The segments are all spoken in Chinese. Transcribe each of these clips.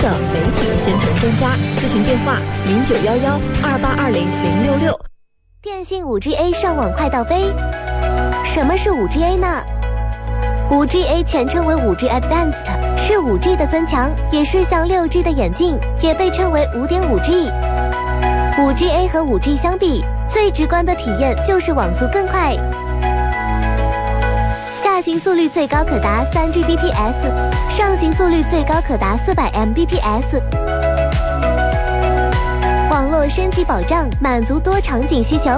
的媒体宣传专家。咨询电话091128200666。 电信 5GA 上网快到飞。什么是 5GA 呢？ 5GA 全称为 5G Advanced， 是 5G 的增强，也是向 6G 的演进，也被称为 5.5G。 5GA 和 5G 相比，最直观的体验就是网速更快，下行速率最高可达 3Gbps， 上行速率最高可达400 Mbps。 网络升级保障，满足多场景需求，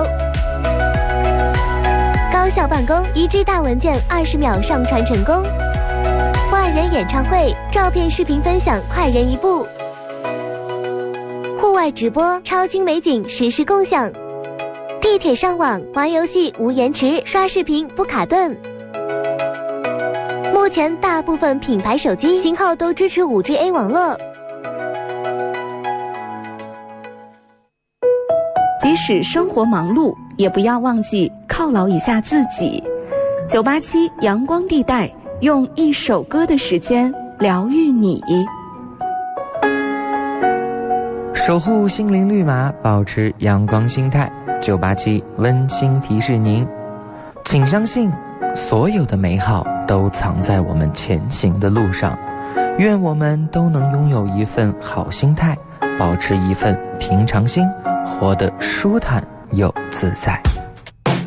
高效办公，1G 大文件20秒上传成功，万人演唱会，照片视频分享快人一步，户外直播，超精美景实时共享，地铁上网玩游戏无延迟，刷视频不卡顿。目前大部分品牌手机型号都支持 5GA 网络。 即使生活忙碌，也不要忘记犒劳一下自己。987阳光地带，用一首歌的时间疗愈你。 守护心灵绿码，保持阳光心态。987温馨提示您，请相信所有的美好都藏在我们前行的路上。愿我们都能拥有一份好心态，保持一份平常心，活得舒坦又自在。